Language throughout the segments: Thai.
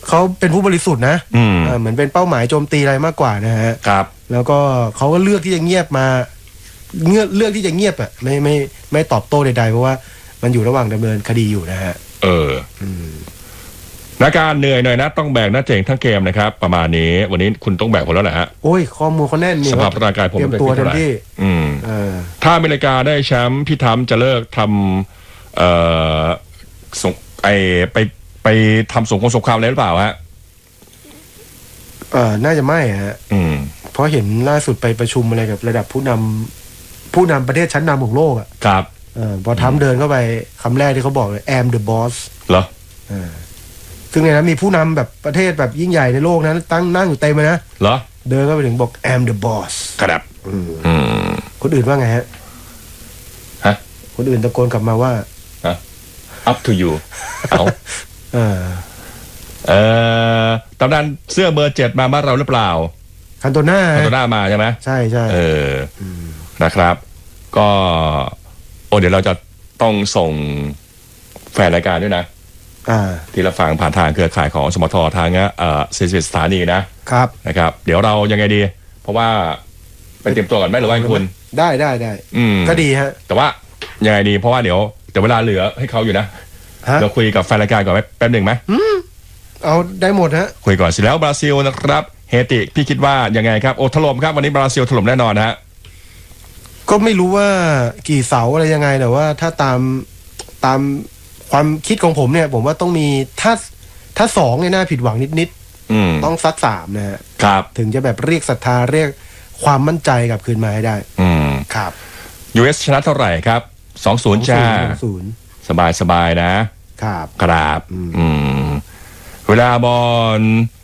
เขาเป็นผู้บริสุทธิ์นะเหมือนเป็นเป้าหมายโจมตีอะไรมากกว่านะฮะครับแล้วก็เขาก็เลือกที่จะเงียบมาเลือกที่จะเงียบอ่ะไม่ตอบโต้ใดๆเพราะว่ามันอยู่ระหว่างดำเนินคดีอยู่นะฮะนักการเหนื่อยหน่อยนะต้องแบกนะเจ๋งทั้งเกมนะครับประมาณนี้วันนี้คุณต้องแบกผมแล้วแหละฮะโอ้ยข้อมูลเขาแน่นนี่สภาพร่างกายผมเตรียมตัวเต็มที่ถ้าอเมริกาได้แชมป์พี่ทำจะเลิกทำส่งไปทำสงครามอะไรหรือเปล่าฮะน่าจะไม่ฮะเพราะเห็นล่าสุดไปประชุมอะไรกับระดับผู้นำประเทศชั้นนำของโลกอ่ะครับพอทำเดินเข้าไปคำแรกที่เขาบอกเลย I'm the boss เหรอซึ่งในนั้นมีผู้นำแบบประเทศแบบยิ่งใหญ่ในโลกนั้นนั่งอยู่เต็มเลยนะเหรอเดินเข้าไปถึงบอก I'm the boss ครับคนอื่นว่าไงฮะคนอื่นตะโกนกลับมาว่า up to you ตำนานเสื้อเบอร์7มาบ้านเราหรือเปล่าคันโตน่ามาใช่ไหมใช่นะครับก็เดี๋ยวเราจะต้องส่งแฟนรายการด้วยนะที่เราฟังผ่านทางเครือข่ายของสมททาง41สถานีนะครับเดี๋ยวเรายังไงดีเพราะว่าไปเตรียมตัวก่อนไหมหรือว่าคุณได้ก็ดีฮะแต่ว่ายังไงดีเพราะว่าเดี๋ยวเวลาเหลือให้เขาอยู่นะเราคุยกับแฟนรายการก่อนแป๊บหนึ่งไหมเอาได้หมดฮะคุยก่อนสิแล้วบราซิลนะครับเฮติพี่คิดว่ายังไงครับถล่มครับวันนี้บราซิลถล่มแน่นอนฮะก็ไม่รู้ว่ากี่เสาอะไรยังไงแต่ว่าถ้าตามความคิดของผมเนี่ยผมว่าต้องมีถ้า2เนี่ยน่าผิดหวังนิดต้องสัก3นะฮะครับถึงจะแบบเรียกศรัทธาเรียกความมั่นใจกลับคืนมาให้ได้ครับ US ชนะเท่าไหร่ครับ 2-0 จ้าสบายนะครับเวลาบอล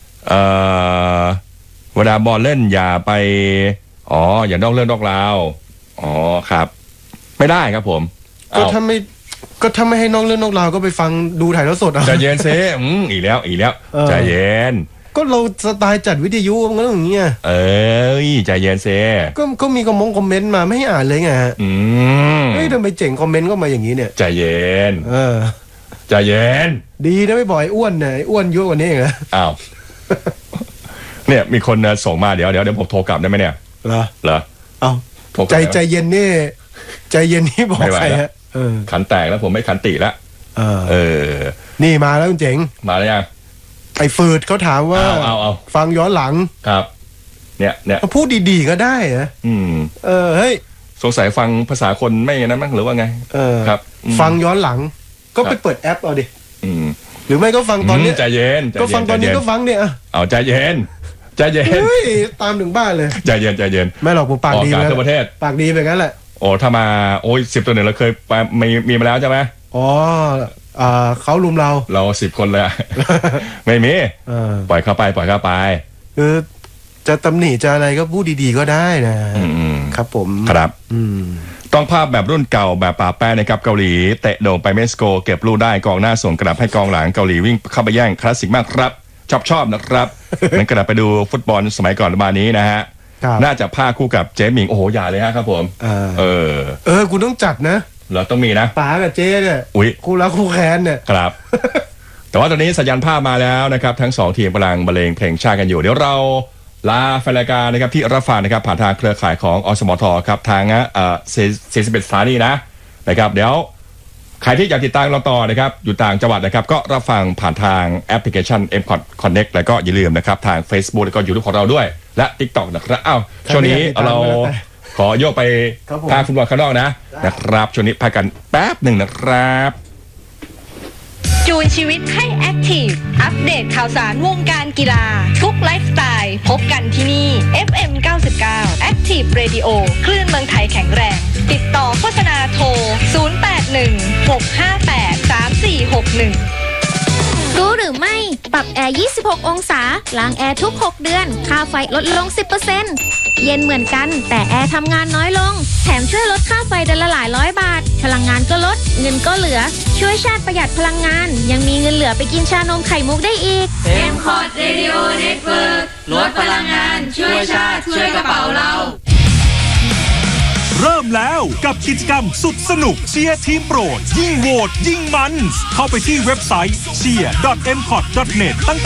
เล่นอย่าไปอย่านอกเรื่องนอกราวครับไม่ได้ครับผมก็ถ้าไม่ให้นอกเรื่องนอกราวก็ไปฟังดูถ่ายทอดสดใจเย็นเซ่อีกแล้วใจเย็นก็เราสไตล์จัดวิทยุมันก็อย่างเงี้ยใจเย็นเซ่ก็มีคอมเมนต์มาไม่ให้อ่านเลยไงฮะทำไมเจ๋งคอมเมนต์ก็มาอย่างนี้เนี่ยใจเย็นใจเย็นดีนะไม่บ่อยอ้วนเนี่ยอ้วนเยอะกว่านี้เองนะอ้าวเนี่ยมีคนส่งมาเดี๋ยวผมโทรกลับได้ไหมเนี่ยเหรอเอาใจเย็นนี่บอกใครฮะขันแตกแล้วผมไม่ขันติแล้วนี่มาแล้วคุณเจ๋งมาแล้วยังไอ้ฝืดเขาถามว่าเอาฟังย้อนหลังครับเนี่ยพูดดีๆก็ได้นะเฮ้ยสงสัยฟังภาษาคนไม่นั้นมั้งหรือว่าไงครับฟังย้อนหลังก็ไปเปิดแอปเอาดิหรือไม่ก็ฟังตอนนี้ใจเย็นก็ฟังตอนนี้ก็ฟังเนี่ยเอาใจเย็นตามถึงบ้านเลยใจเย็นไม่หรอกผมปากดีแล้วประเทศปากดีไปงั้นแหละถ้ามา10 ตัวหนึ่งเราเคยมีมาแล้วใช่ไหมเขาลุมเรา 10 คนเลยไม่มีปล่อยเข้าไปคือจะตำหนิจะอะไรก็พูดดีๆก็ได้นะครับผมครับต้องภาพแบบรุ่นเก่าแบบป่าแป้นะครับเกาหลีเตะโด่งไปเม็กซิโกเก็บลูกได้กองหน้าส่งกลับให้กองหลังเกาหลีวิ่งเข้าไปแย่งคลาสสิกมากครับชอบนะครับงั้นกลับไปดูฟุตบอลสมัยก่อนประมาณนี้นะฮะน่าจะภาคคู่กับเจ๊หมิงอย่าเลยฮะครับผมคุณต้องจัดนะเราต้องมีนะป๋ากับเจ๊เนี่ยคู่รักคู่แค้นเนี่ยครับแต่ว่าตอนนี้สัญญาณภาพมาแล้วนะครับทั้ง2ทีมกำลังบรรเลงเพลงชาติกันอยู่เดี๋ยวเราลาแฟนรายการนะครับที่รับฟังนะครับผ่านทางเครือข่ายของอสมทครับทาง41สถานีนะครับเดี๋ยวใครที่อยากติดตามเราต่อนะครับอยู่ต่างจังหวัดนะครับก็รับฟังผ่านทางแอปพลิเคชัน M-Pod Connect แล้วก็อย่าลืมนะครับทาง Facebook แล้วก็ YouTube ของเราด้วยและ TikTok นะครับช่วงนี้เราขอโยกไปทางฟุตบอลข้างนอกนะครับช่วงนี้พักกันแป๊บหนึ่งนะครับจูนชีวิตให้แอคทีฟอัปเดตข่าวสารวงการกีฬาทุกไลฟ์สไตล์พบกันที่นี่ FM 99 Active Radio คลื่นเมืองไทยแข็งแรงติดต่อโฆษณาโทร 0816583461 รู้หรือไม่ปรับแอร์ 26 องศาล้างแอร์ทุก 6 เดือนค่าไฟลดลง 10% เย็นเหมือนกันแต่แอร์ทำงานน้อยลงแถมช่วยลดค่าไฟเดือนละหลายร้อยบาทพลังงานก็ลดเงินก็เหลือช่วยชาติประหยัดพลังงานยังมีเงินเหลือไปกินชานมไข่มุกได้อีก M-Pod Radio Network ลดพลังงานช่วยชาติช่วยกระเป๋าเราเริ่มแล้วกับกิจกรรมสุดสนุกเชียร์ทีมโปรดยิ่งโหวตยิ่งมันเข้าไปที่เว็บไซต์ cheer.mpod.net ตั้ง